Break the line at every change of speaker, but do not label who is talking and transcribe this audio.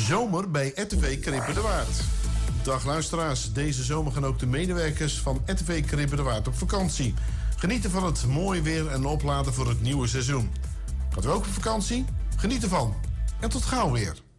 Zomer bij RTV Krippen de Waard. Dag luisteraars, deze zomer gaan ook de medewerkers van RTV Krippen de Waard op vakantie. Genieten van het mooie weer en opladen voor het nieuwe seizoen. Gaat u ook op vakantie? Geniet ervan. En tot gauw weer.